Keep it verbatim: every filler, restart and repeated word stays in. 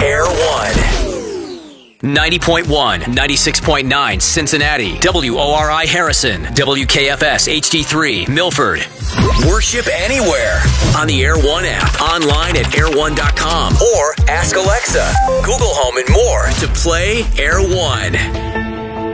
Air One. ninety point one, ninety-six point nine Cincinnati, W O R I Harrison, W K F S H D three Milford. Worship anywhere on the Air One app, online at air one dot com, or ask Alexa, Google Home, and more to play Air One.